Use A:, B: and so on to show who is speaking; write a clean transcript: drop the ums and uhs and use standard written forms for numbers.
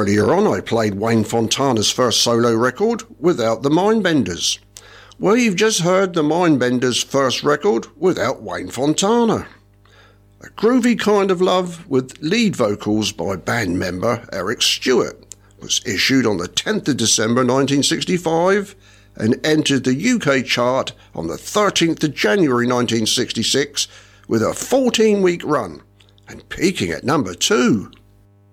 A: Earlier on, I played Wayne Fontana's first solo record, Without the Mindbenders. Well, you've just heard the Mindbenders' first record without Wayne Fontana. A Groovy Kind of Love with lead vocals by band member Eric Stewart was issued on the 10th of December 1965 and entered the UK chart on the 13th of January 1966 with a 14-week run and peaking at number 2.